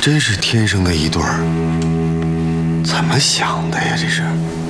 真是天生的一对儿，怎么想的呀？这是。